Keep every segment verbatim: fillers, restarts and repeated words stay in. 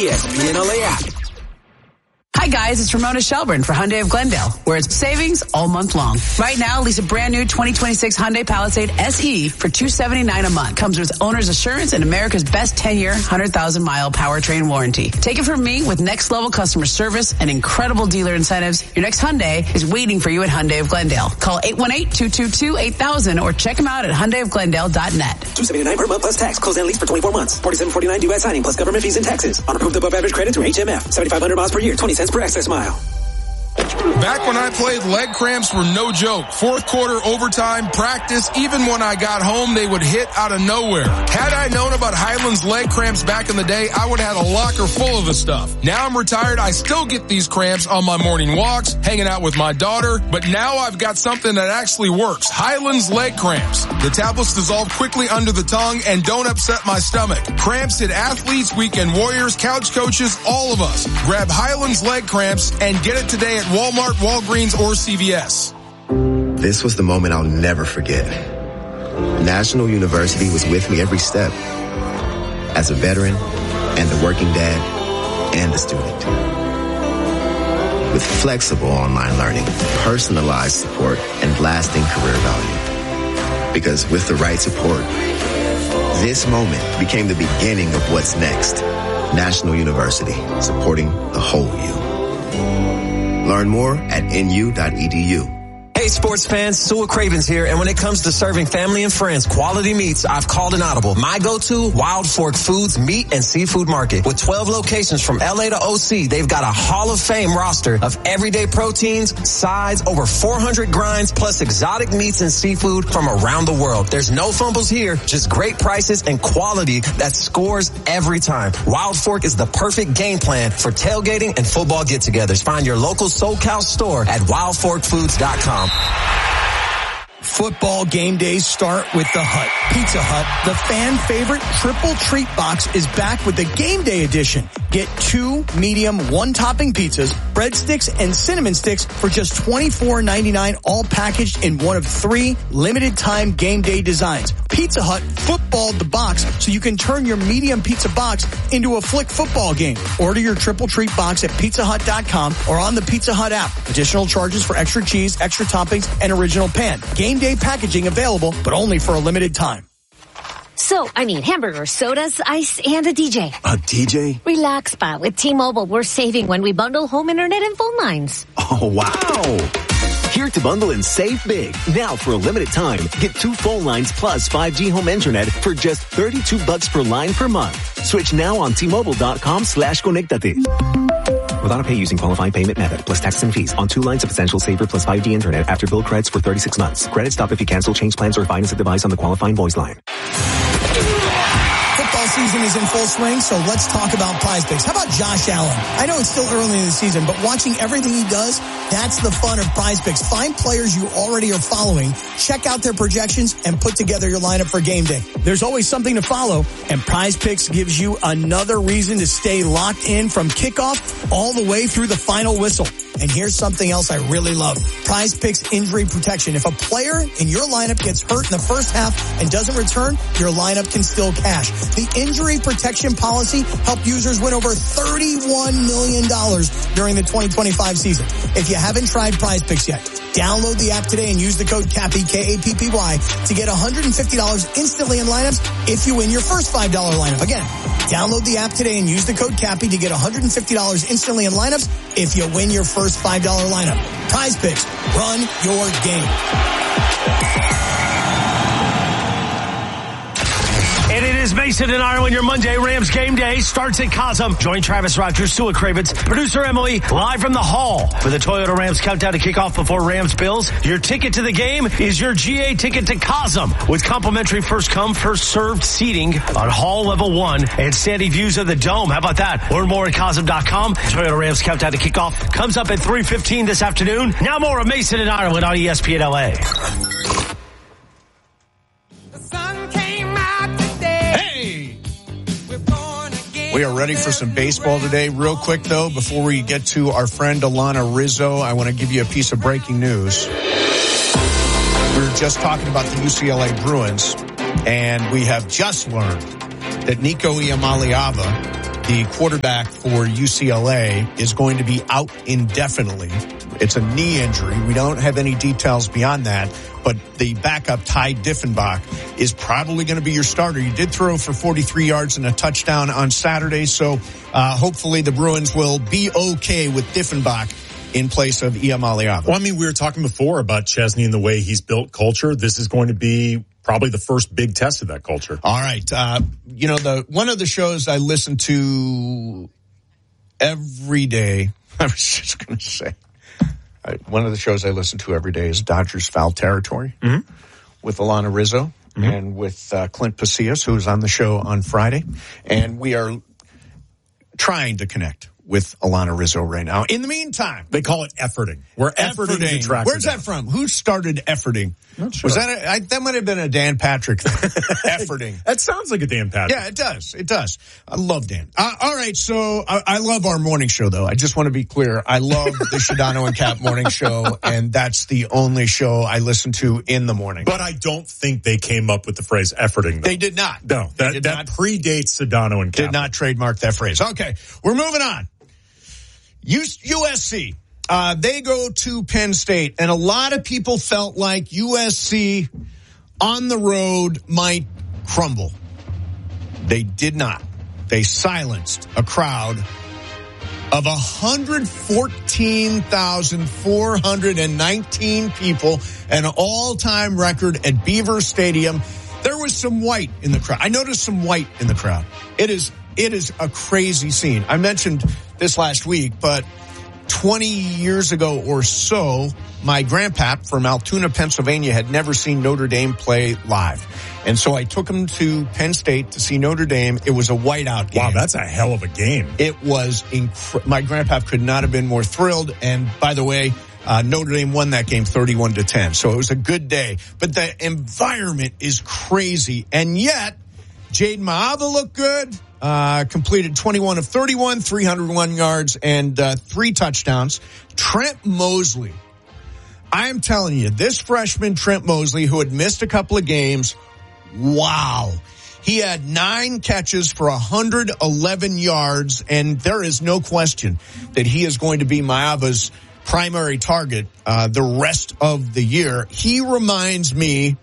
E S P N L A app. Hi guys, it's Ramona Shelburne for Hyundai of Glendale, where it's savings all month long. Right now, lease a brand new twenty twenty-six Hyundai Palisade S E for two hundred seventy-nine dollars a month. Comes with owner's assurance and America's best ten-year, one hundred thousand mile powertrain warranty. Take it from me with next level customer service and incredible dealer incentives. Your next Hyundai is waiting for you at Hyundai of Glendale. Call eight one eight, two two two, eight thousand or check them out at hyundai of glendale dot net. two hundred seventy-nine dollars per month plus tax. Close and lease for twenty-four months. forty-seven forty-nine due at signing plus government fees and taxes. On approved above average credit through H M F. seventy-five hundred miles per year. twenty cents per access mile. Back when I played, leg cramps were no joke. Fourth quarter, overtime, practice, even when I got home, they would hit out of nowhere. Had I known about Highland's leg cramps back in the day, I would have had a locker full of the stuff. Now I'm retired, I still get these cramps on my morning walks, hanging out with my daughter, but now I've got something that actually works. Highland's leg cramps. The tablets dissolve quickly under the tongue and don't upset my stomach. Cramps hit athletes, weekend warriors, couch coaches, all of us. Grab Highland's leg cramps and get it today at Walmart, Walgreens, or C V S. This was the moment I'll never forget. National University was with me every step. As a veteran, and the working dad, and the student. With flexible online learning, personalized support, and lasting career value. Because with the right support, this moment became the beginning of what's next. National University, supporting the whole you. Learn more at N U dot E D U. Hey sports fans, Sua Cravens here, and when it comes to serving family and friends quality meats, I've called an audible. My go-to, Wild Fork Foods Meat and Seafood Market. With twelve locations from L A to O C, they've got a Hall of Fame roster of everyday proteins, sides, over four hundred grinds, plus exotic meats and seafood from around the world. There's no fumbles here, just great prices and quality that scores every time. Wild Fork is the perfect game plan for tailgating and football get-togethers. Find your local SoCal store at wild fork foods dot com. Football game days start with the Hut. Pizza Hut, the fan favorite triple treat box, is back with the game day edition. Get two medium one-topping pizzas, breadsticks, and cinnamon sticks for just twenty-four ninety-nine, all packaged in one of three limited-time game day designs. Pizza Hut footballed the box so you can turn your medium pizza box into a flick football game. Order your triple treat box at pizza hut dot com or on the Pizza Hut app. Additional charges for extra cheese, extra toppings, and original pan. Game day packaging available, but only for a limited time. So, I need hamburgers, sodas, ice, and a D J. A D J? Relax, Pa. With T-Mobile, we're saving when we bundle home internet and phone lines. Oh, wow. Here to bundle and save big. Now for a limited time, get two phone lines plus five G home internet for just thirty-two bucks per line per month. Switch now on T-Mobile.com slash Conectate. With auto-pay using qualifying payment method plus taxes and fees on two lines of Essential Saver plus five G internet after bill credits for thirty-six months. Credits stop if you cancel, change plans, or finance a device on the qualifying voice line. Football season is in full swing, so let's talk about Prize Picks. How about Josh Allen? I know it's still early in the season, but watching everything he does, that's the fun of Prize Picks. Find players you already are following, check out their projections, and put together your lineup for game day. There's always something to follow, and Prize Picks gives you another reason to stay locked in from kickoff all the way through the final whistle. And here's something else I really love. Prize Picks injury protection. If a player in your lineup gets hurt in the first half and doesn't return, your lineup can still cash. The injury protection policy helped users win over thirty-one million dollars during the twenty twenty-five season. If you haven't tried Prize Picks yet, download the app today and use the code CAPPY, K A P P Y, to get one hundred fifty dollars instantly in lineups if you win your first five dollar lineup. Again, download the app today and use the code CAPPY to get one hundred fifty dollars instantly in lineups if you win your first five dollar lineup. Prize Picks. Run your game. And it is Mason and Ireland. Your Monday Rams game day starts at Cosm. Join Travis Rogers, Sua Cravens, producer Emily, live from the hall for the Toyota Rams countdown to kickoff before Rams Bills. Your ticket to the game is your G A ticket to Cosm with complimentary first come, first served seating on hall level one and sandy views of the dome. How about that? Learn more at Cosm dot com. Toyota Rams countdown to kickoff comes up at three fifteen this afternoon. Now more of Mason and Ireland on E S P N L A. We are ready for some baseball today. Real quick, though, before we get to our friend Alana Rizzo, I want to give you a piece of breaking news. We were just talking about the U C L A Bruins, and we have just learned that Nico Iamaleava the quarterback for U C L A, is going to be out indefinitely. It's a knee injury. We don't have any details beyond that, but the backup, Ty Diffenbach, is probably going to be your starter. He did throw for forty-three yards and a touchdown on Saturday, so uh, hopefully the Bruins will be okay with Diffenbach in place of Iamaleava. Well, I mean, we were talking before about Chesney and the way he's built culture. This is going to be probably the first big test of that culture. All right. Uh, you know, the one of the shows I listen to every day, I was just going to say, I, one of the shows I listen to every day is Dodgers Foul Territory mm-hmm. with Alana Rizzo mm-hmm. and with uh, Clint Pasillas, who was on the show on Friday. And we are trying to connect with Alana Rizzo right now. In the meantime, they call it efforting. We're efforting, efforting. to track Where's that from? Who started efforting? Not sure. Was that a, I, that might have been a Dan Patrick thing. Efforting. That sounds like a Dan Patrick. Yeah, it does. It does. I love Dan. Uh, all right, so I, I love our morning show, though. I just want to be clear. I love the Shadano and Cap morning show, and that's the only show I listen to in the morning. But I don't think they came up with the phrase efforting, though. They did not. No, that, did that not. predates Sedano and Cap. Did not trademark that phrase. Okay, we're moving on. U S C, uh, they go to Penn State, and a lot of people felt like U S C on the road might crumble. They did not. They silenced a crowd of one hundred fourteen thousand four hundred nineteen people, an all-time record at Beaver Stadium. There was some white in the crowd. I noticed some white in the crowd. It is It is a crazy scene. I mentioned this last week, but twenty years ago or so, my grandpap from Altoona, Pennsylvania, had never seen Notre Dame play live. And so I took him to Penn State to see Notre Dame. It was a whiteout game. Wow, that's a hell of a game. It was incredible. My grandpap could not have been more thrilled. And by the way, uh, Notre Dame won that game thirty-one to ten. So it was a good day. But the environment is crazy. And yet, Jaden Ma'ava looked good. Uh, completed twenty-one of thirty-one, three hundred one yards, and uh, three touchdowns. Trent Mosley. I am telling you, this freshman, Trent Mosley, who had missed a couple of games, wow. He had nine catches for one hundred eleven yards, and there is no question that he is going to be Ma'ava's primary target uh, the rest of the year. He reminds me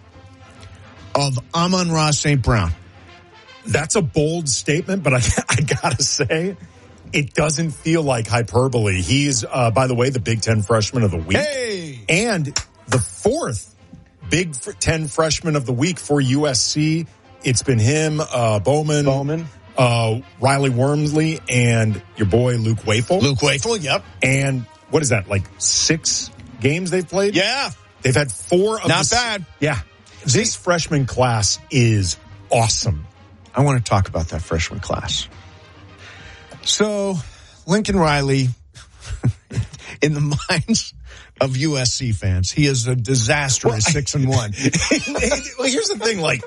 of Amon-Ra Saint Brown. That's a bold statement, but I, I gotta say, it doesn't feel like hyperbole. He's, uh, by the way, the Big Ten freshman of the week. Hey! And the fourth Big Ten freshman of the week for U S C. It's been him, uh, Bowman, Bowman, uh, Riley Wormsley, and your boy Luke Wafel. Luke Wafel, yep. And what is that, like six games they've played? Yeah. They've had four of Not the, bad. Yeah. This freshman class is awesome. I want to talk about that freshman class. So, Lincoln Riley, in the minds of U S C fans, he is a disaster at six and one. Well, here's the thing, like,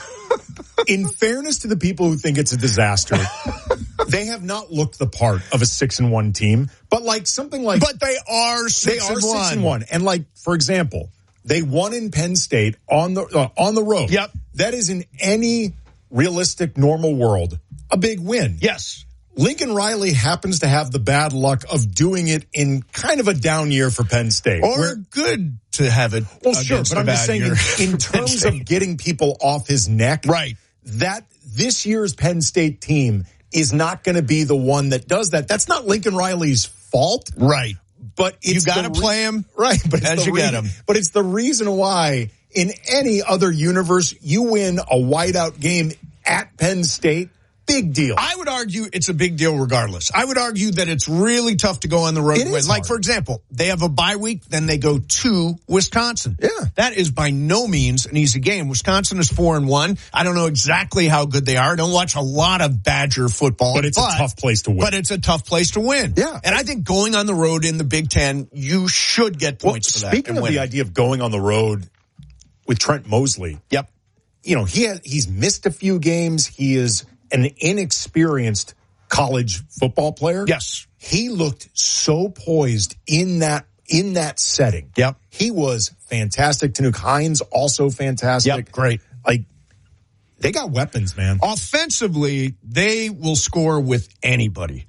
in fairness to the people who think it's a disaster, they have not looked the part of a six and one team, but like something like, but they are six they are and six one. and one. And like, for example, they won in Penn State on the, uh, on the road. Yep. That is in any realistic, normal world, a big win. Yes. Lincoln Riley happens to have the bad luck of doing it in kind of a down year for Penn State. Or where, good to have it. Well, sure, but I'm just saying in, in terms of getting people off his neck, right? That this year's Penn State team is not going to be the one that does that. That's not Lincoln Riley's fault, right? But it's you got to re- play him, right? But as you re- get him. But it's the reason why in any other universe you win a whiteout game at Penn State. Big deal. I would argue it's a big deal regardless. I would argue that it's really tough to go on the road it and win. Like, hard. for example, they have a bye week, then they go to Wisconsin. Yeah. That is by no means an easy game. Wisconsin is four and one. I don't know exactly how good they are. I don't watch a lot of Badger football. But it's but, a tough place to win. But it's a tough place to win. Yeah. And I think going on the road in the Big Ten, you should get points well, for that. Speaking of win. the idea of going on the road with Trent Mosley. Yep. You know, he has, he's missed a few games. He is an inexperienced college football player. Yes. He looked so poised in that in that setting. Yep. He was fantastic. Tanuk Hines also fantastic. Yep, great. Like They got weapons, man. Offensively, they will score with anybody.